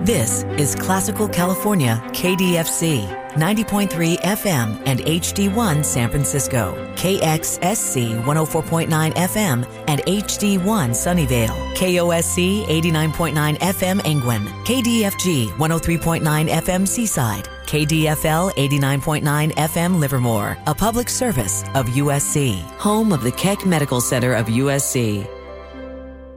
This is Classical California, KDFC, 90.3 FM and HD1 San Francisco, KXSC 104.9 FM and HD1 Sunnyvale, KOSC 89.9 FM Angwin, KDFG 103.9 FM Seaside, KDFL 89.9 FM Livermore, a public service of USC, home of the Keck Medical Center of USC.